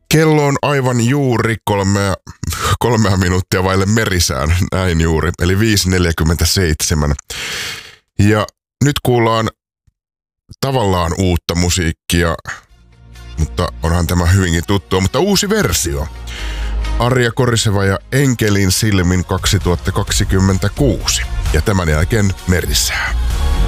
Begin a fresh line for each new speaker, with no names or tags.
Kello on aivan juuri kolmea minuuttia vaille merisään, näin juuri, eli 5.47. Ja nyt kuullaan tavallaan uutta musiikkia, mutta onhan tämä hyvinkin tuttua, mutta uusi versio. Arja Koriseva ja Enkelin silmin 2026. Ja tämän jälkeen merisää.